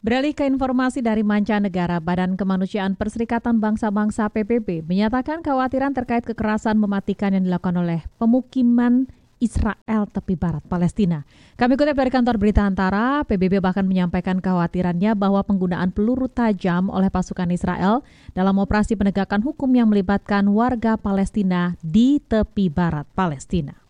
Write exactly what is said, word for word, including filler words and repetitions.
Beralih ke informasi dari mancanegara, Badan Kemanusiaan Perserikatan Bangsa-Bangsa P B B menyatakan kekhawatiran terkait kekerasan mematikan yang dilakukan oleh pemukiman Israel tepi barat Palestina. Kami kutip dari kantor berita Antara, P B B bahkan menyampaikan kekhawatirannya bahwa penggunaan peluru tajam oleh pasukan Israel dalam operasi penegakan hukum yang melibatkan warga Palestina di tepi barat Palestina.